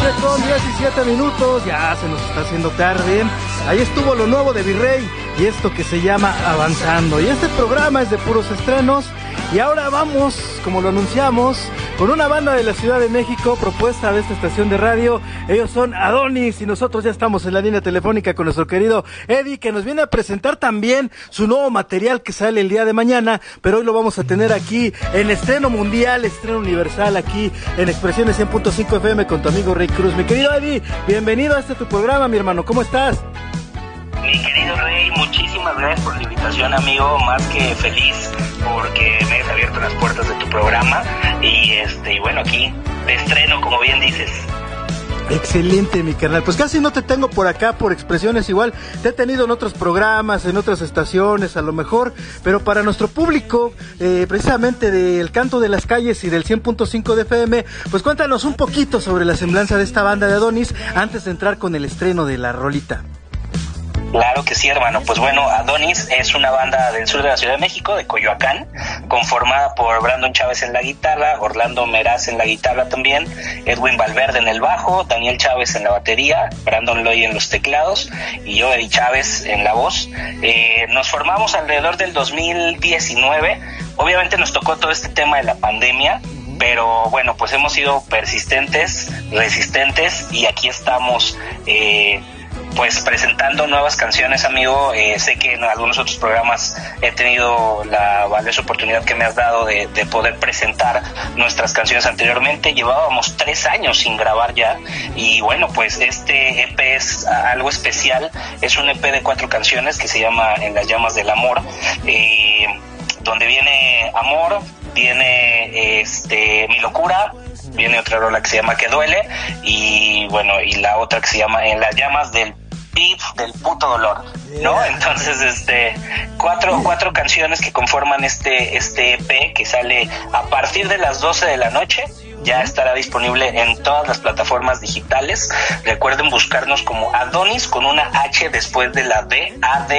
11:17, ya se nos está haciendo tarde. Ahí estuvo lo nuevo de Virrey y esto que se llama Avanzando. Y este programa es de puros estrenos. Y ahora vamos, como lo anunciamos, con una banda de la Ciudad de México, propuesta de esta estación de radio. Ellos son Adonis y nosotros ya estamos en la línea telefónica con nuestro querido Eddie, que nos viene a presentar también su nuevo material que sale el día de mañana, pero hoy lo vamos a tener aquí en estreno mundial, estreno universal, aquí en Expresiones 100.5 FM con tu amigo Rey Cruz. Mi querido Eddie, bienvenido a tu programa, mi hermano, ¿cómo estás? Mi querido Rey, muchísimas gracias por la invitación, amigo, más que feliz porque me has abierto las puertas de tu programa y bueno, aquí de estreno, como bien dices. Excelente, mi carnal. Pues casi no te tengo por acá por Expresiones, igual te he tenido en otros programas, en otras estaciones a lo mejor, pero para nuestro público, precisamente del Canto de las Calles y del 100.5 de FM, pues cuéntanos un poquito sobre la semblanza de esta banda de Adonis antes de entrar con el estreno de la rolita. Claro que sí, hermano. Pues bueno, Adonis es una banda del sur de la Ciudad de México, de Coyoacán, conformada por Brandon Chávez en la guitarra, Orlando Meraz en la guitarra también, Edwin Valverde en el bajo, Daniel Chávez en la batería, Brandon Loy en los teclados y yo, Eddie Chávez, en la voz. Nos formamos alrededor del 2019. Obviamente nos tocó todo este tema de la pandemia, pero bueno, pues hemos sido persistentes, resistentes y aquí estamos pues presentando nuevas canciones, amigo. Sé que en algunos otros programas he tenido la valiosa oportunidad que me has dado de poder presentar nuestras canciones anteriormente. Llevábamos 3 años sin grabar ya y bueno, pues este EP es algo especial. Es un EP de 4 canciones que se llama En las llamas del amor, donde viene Amor, viene Mi locura, viene otra rola que se llama Que duele y bueno, y la otra que se llama En las llamas del puto dolor, ¿no? Entonces, cuatro canciones que conforman este EP que sale a partir de las 12 de la noche. Ya estará disponible en todas las plataformas digitales. Recuerden buscarnos como Adonis con una H después de la D,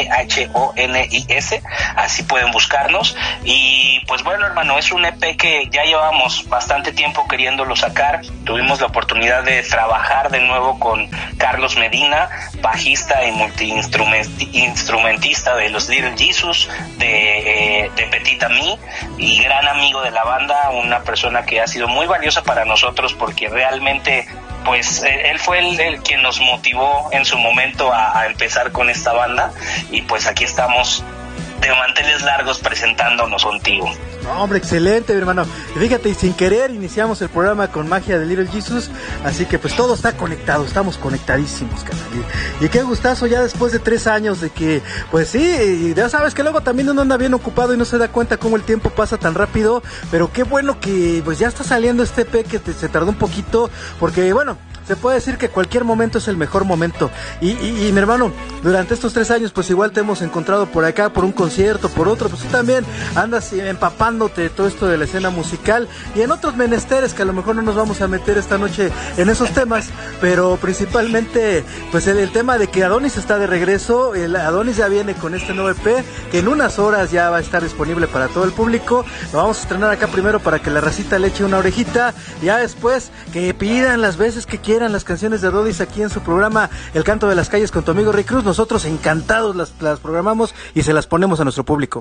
ADHONIS. Así pueden buscarnos. Y pues bueno, hermano, es un EP que ya llevamos bastante tiempo queriéndolo sacar. Tuvimos la oportunidad de trabajar de nuevo con Carlos Medina, bajista y multiinstrumentista de los Little Jesus, de Petit Ami y gran amigo de la banda, una persona que ha sido muy valiosa para nosotros porque realmente pues él fue el quien nos motivó en su momento a empezar con esta banda y pues aquí estamos de manteles largos presentándonos contigo. No, hombre, excelente, mi hermano. Fíjate, y sin querer iniciamos el programa con magia de Little Jesus, así que pues todo está conectado, estamos conectadísimos, canal. Y qué gustazo ya después de 3 años de que, pues sí, ya sabes que luego también uno anda bien ocupado y no se da cuenta cómo el tiempo pasa tan rápido, pero qué bueno que pues ya está saliendo este EP que se tardó un poquito, porque bueno, se puede decir que cualquier momento es el mejor momento. Y mi hermano, durante estos 3 años, pues igual te hemos encontrado por acá, por un concierto, por otro, pues tú también andas empapándote de todo esto de la escena musical y en otros menesteres que a lo mejor no nos vamos a meter esta noche en esos temas, pero principalmente, pues el tema de que Adonis está de regreso. El Adonis ya viene con este nuevo EP, que en unas horas ya va a estar disponible para todo el público. Lo vamos a estrenar acá primero para que la racita le eche una orejita, y ya después que pidan las veces que quieran las canciones de Adonis aquí en su programa El Canto de las Calles con tu amigo Rey Cruz. Nosotros encantados las programamos y se las ponemos a nuestro público.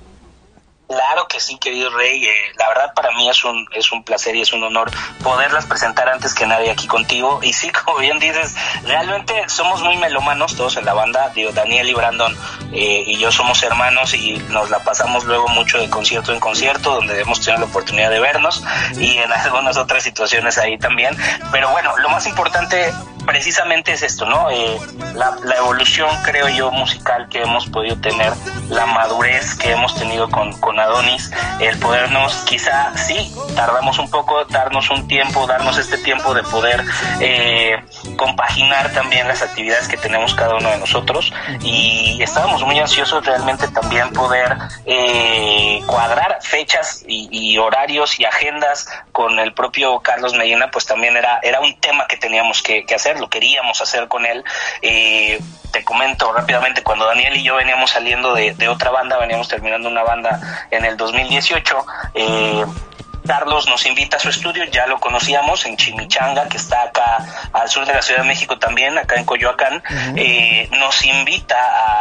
Claro que sí, querido Rey. La verdad para mí es un placer y es un honor poderlas presentar antes que nadie aquí contigo. Y sí, como bien dices, realmente somos muy melómanos todos en la banda. Digo, Daniel y Brandon y yo somos hermanos y nos la pasamos luego mucho de concierto en concierto, donde hemos tenido la oportunidad de vernos y en algunas otras situaciones ahí también. Pero bueno, lo más importante precisamente es esto, ¿no? La evolución, creo yo, musical que hemos podido tener, la madurez que hemos tenido con Adonis, el podernos, quizá sí, tardamos un poco, darnos este tiempo de poder compaginar también las actividades que tenemos cada uno de nosotros, y estábamos muy ansiosos realmente también poder cuadrar fechas y horarios y agendas con el propio Carlos Medina. Pues también era un tema que teníamos que hacer, lo queríamos hacer con él. Te comento rápidamente, cuando Daniel y yo veníamos saliendo de otra banda, veníamos terminando una banda en el 2018, Carlos nos invita a su estudio, ya lo conocíamos, en Chimichanga, que está acá al sur de la Ciudad de México también, acá en Coyoacán. Nos invita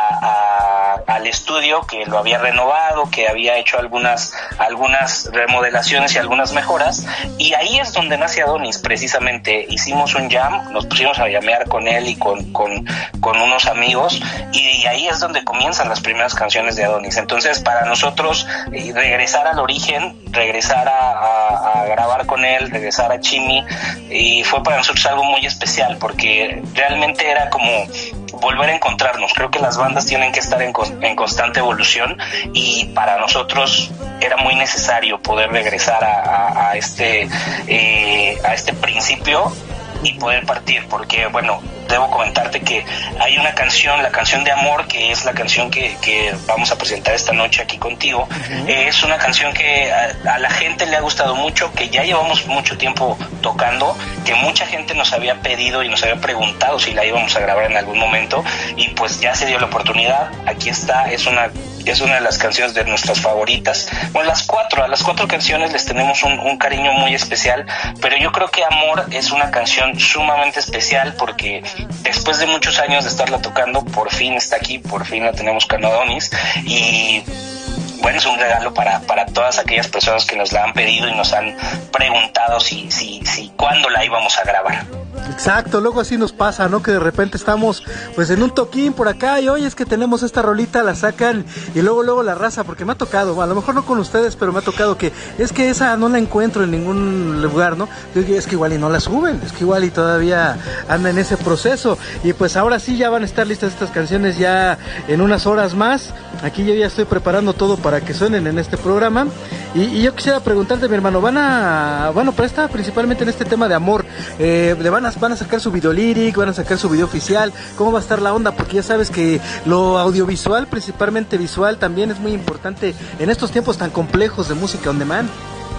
al estudio, que lo había renovado, que había hecho algunas remodelaciones y algunas mejoras, y ahí es donde nace Adonis. Precisamente hicimos un jam, nos pusimos a llamear con él y con unos amigos, y ahí es donde comienzan las primeras canciones de Adonis. Entonces, para nosotros, regresar al origen, regresar a grabar con él, regresar a Chimi, y fue para nosotros algo muy especial, porque realmente era como volver a encontrarnos. Creo que las bandas tienen que estar en constante evolución, y para nosotros era muy necesario poder regresar a este principio y poder partir, porque bueno, debo comentarte que hay una canción, la canción de Amor, que es la canción que vamos a presentar esta noche aquí contigo. Es una canción que a la gente le ha gustado mucho, que ya llevamos mucho tiempo tocando, que mucha gente nos había pedido y nos había preguntado si la íbamos a grabar en algún momento, y pues ya se dio la oportunidad. Aquí está, es una de las canciones de nuestras favoritas. Bueno, a las cuatro canciones les tenemos un cariño muy especial, pero yo creo que Amor es una canción sumamente especial porque después de muchos años de estarla tocando, por fin está aquí, por fin la tenemos con Adonis, y bueno, es un regalo para todas aquellas personas que nos la han pedido y nos han preguntado si cuándo la íbamos a grabar. Exacto, luego así nos pasa, ¿no? Que de repente estamos pues en un toquín por acá y oye, es que tenemos esta rolita, la sacan y luego la raza, porque me ha tocado, a lo mejor no con ustedes, pero me ha tocado que es que esa no la encuentro en ningún lugar, ¿no? Yo digo, es que igual y no la suben, es que igual y todavía anda en ese proceso, y pues ahora sí ya van a estar listas estas canciones ya en unas horas más. Aquí yo ya estoy preparando todo para que suenen en este programa, y yo quisiera preguntarte, mi hermano, para esta, principalmente en este tema de Amor, van a sacar su video lyric, van a sacar su video oficial, ¿cómo va a estar la onda? Porque ya sabes que lo audiovisual, principalmente visual, también es muy importante en estos tiempos tan complejos de música on demand.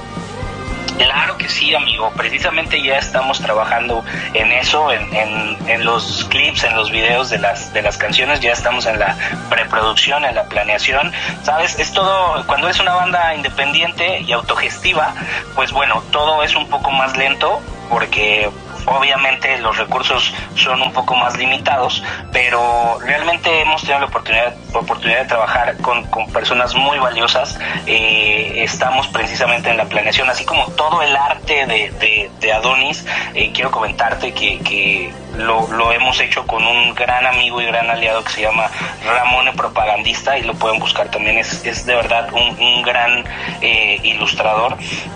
Claro que sí, amigo. Precisamente ya estamos trabajando en eso, en los clips, en los videos de las canciones. Ya estamos en la preproducción, en la planeación. ¿Sabes? Es todo, cuando es una banda independiente y autogestiva, pues bueno, todo es un poco más lento porque obviamente los recursos son un poco más limitados, pero realmente hemos tenido la oportunidad de trabajar con personas muy valiosas. Estamos precisamente en la planeación, así como todo el arte de Adonis. Quiero comentarte que lo hemos hecho con un gran amigo y gran aliado que se llama Ramón, el Propagandista, y lo pueden buscar también. Es de verdad un gran ilustrador,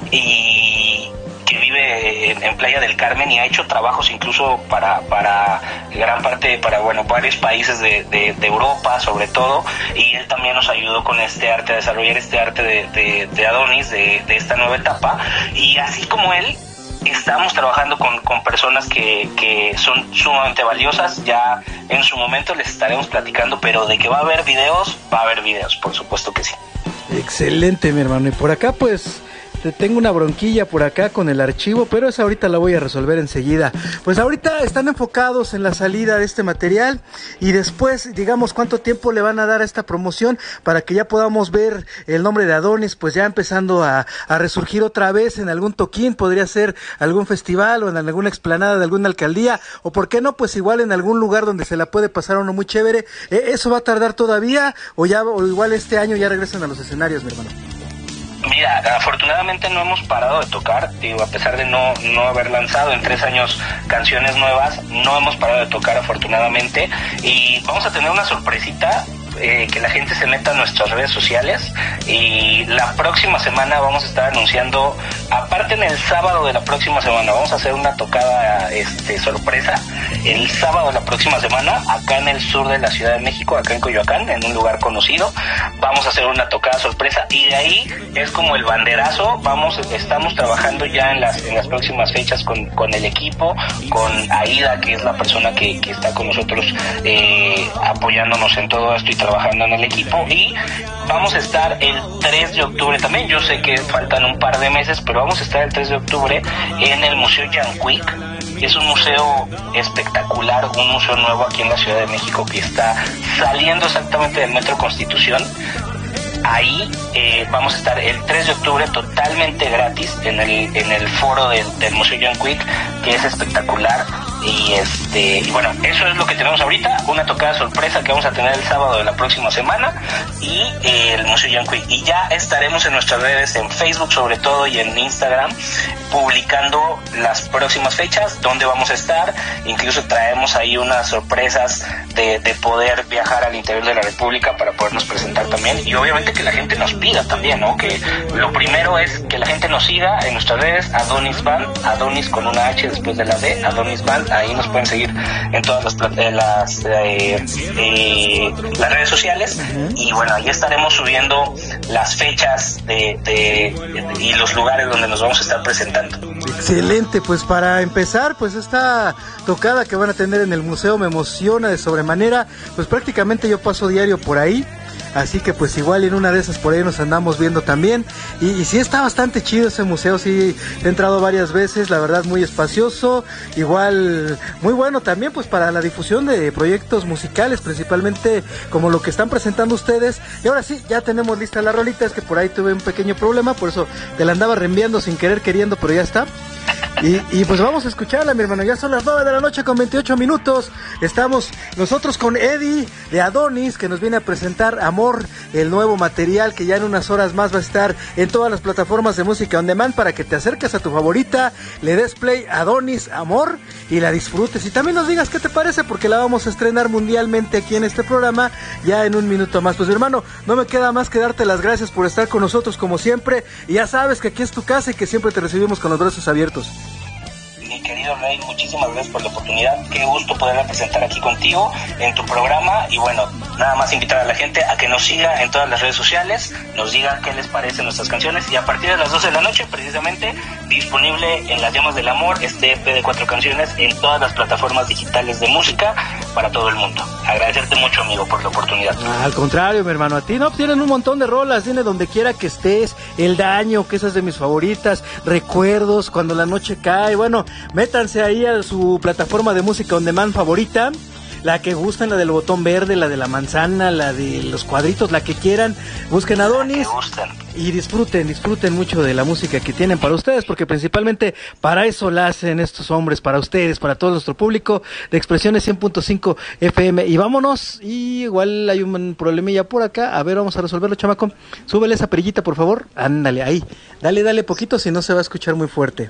y que vive en Playa del Carmen, y ha hecho trabajos incluso para gran parte, para varios países de Europa sobre todo, y él también nos ayudó con este arte, a desarrollar este arte de Adonis, de esta nueva etapa. Y así como él, estamos trabajando con personas que son sumamente valiosas. Ya en su momento les estaremos platicando, pero de que va a haber videos, por supuesto que sí. Excelente, mi hermano. Y por acá pues tengo una bronquilla por acá con el archivo, pero esa ahorita la voy a resolver enseguida. Pues ahorita están enfocados en la salida de este material, y después, digamos, cuánto tiempo le van a dar a esta promoción para que ya podamos ver el nombre de Adonis pues ya empezando a resurgir otra vez en algún toquín. Podría ser algún festival o en alguna explanada de alguna alcaldía, o por qué no, pues igual en algún lugar donde se la puede pasar a uno muy chévere. ¿Eso va a tardar todavía o igual este año ya regresan a los escenarios, mi hermano? Mira, afortunadamente no hemos parado de tocar, digo, a pesar de no haber lanzado en 3 años canciones nuevas, no hemos parado de tocar afortunadamente, y vamos a tener una sorpresita. Que la gente se meta a nuestras redes sociales, y la próxima semana vamos a estar anunciando, aparte en el sábado de la próxima semana vamos a hacer una tocada sorpresa el sábado de la próxima semana acá en el sur de la Ciudad de México, acá en Coyoacán, en un lugar conocido. Vamos a hacer una tocada sorpresa, y de ahí es como el banderazo. Estamos trabajando ya en las próximas fechas con el equipo, con Aida, que es la persona que está con nosotros apoyándonos en todo esto y trabajando en el equipo, y vamos a estar el 3 de octubre también. Yo sé que faltan un par de meses, pero vamos a estar el 3 de octubre en el Museo Yanquic. Es un museo espectacular, un museo nuevo aquí en la Ciudad de México que está saliendo exactamente del Metro Constitución. ahí vamos a estar el 3 de octubre totalmente gratis en el foro del Museo John Quick, que es espectacular. Y bueno, eso es lo que tenemos ahorita, una tocada sorpresa que vamos a tener el sábado de la próxima semana, y el Museo John Quick. Y ya estaremos en nuestras redes, en Facebook sobre todo, y en Instagram, publicando las próximas fechas, dónde vamos a estar. Incluso traemos ahí unas sorpresas de poder viajar al interior de la República para podernos presentar también, y obviamente que la gente nos pida también, ¿no? Que lo primero es que la gente nos siga en nuestras redes, Adonis Band, Adonis con una H después de la D, Adonis Band. Ahí nos pueden seguir en todas las redes sociales. Y bueno, ahí estaremos subiendo las fechas y los lugares donde nos vamos a estar presentando. Excelente, pues para empezar, pues esta tocada que van a tener en el museo me emociona de sobremanera, pues prácticamente yo paso diario por ahí. Así que pues igual en una de esas por ahí nos andamos viendo también. Y sí está bastante chido ese museo, sí he entrado varias veces, la verdad muy espacioso, igual muy bueno también pues para la difusión de proyectos musicales, principalmente como lo que están presentando ustedes. Y ahora sí, ya tenemos lista la rolita, es que por ahí tuve un pequeño problema, por eso te la andaba reenviando sin querer queriendo, pero ya está. Y pues vamos a escucharla, mi hermano. Ya son las 9 de la noche con 28 minutos. Estamos nosotros con Eddie de Adonis, que nos viene a presentar Amor, el nuevo material que ya en unas horas más va a estar en todas las plataformas de música on demand, para que te acerques a tu favorita, le des play a Adonis, Amor, y la disfrutes. Y también nos digas qué te parece, porque la vamos a estrenar mundialmente aquí en este programa ya en un minuto más. Pues mi hermano, no me queda más que darte las gracias por estar con nosotros como siempre. Y ya sabes que aquí es tu casa y que siempre te recibimos con los brazos abiertos. Mi querido Rey, muchísimas gracias por la oportunidad. Qué gusto poderla presentar aquí contigo en tu programa. Y bueno, nada más invitar a la gente a que nos siga en todas las redes sociales, nos diga qué les parecen nuestras canciones, y a partir de las 12 de la noche precisamente disponible en Las Llamas del Amor, este EP de 4 canciones en todas las plataformas digitales de música para todo el mundo. Agradecerte mucho, amigo, por la oportunidad. Al contrario, mi hermano, a ti no, tienen un montón de rolas, tiene Donde Quiera que Estés, El Daño, que esa es de mis favoritas, Recuerdos, Cuando la Noche Cae. Bueno, métanse ahí a su plataforma de música on demand favorita, la que gusten, la del botón verde, la de la manzana, la de los cuadritos, la que quieran, busquen a Adonis y disfruten mucho de la música que tienen para ustedes, porque principalmente para eso la hacen estos hombres, para ustedes, para todo nuestro público de Expresiones 100.5 FM. Y vámonos, y igual hay un problemilla por acá, a ver, vamos a resolverlo, chamaco. Súbele esa perillita, por favor, ándale, ahí, dale poquito, si no se va a escuchar muy fuerte.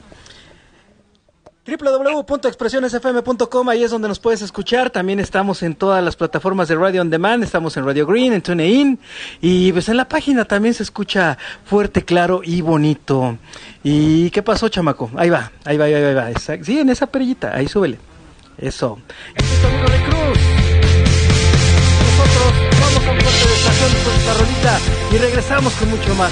www.expresionesfm.com, ahí es donde nos puedes escuchar. También estamos en todas las plataformas de Radio On Demand, estamos en Radio Green, en TuneIn, y pues en la página también se escucha fuerte, claro y bonito. ¿Y qué pasó, chamaco? Ahí va. Sí, en esa perillita, ahí súbele. Eso. Este es Camilo de Cruz. Nosotros vamos a un corte de estación después de esta rolita y regresamos con mucho más.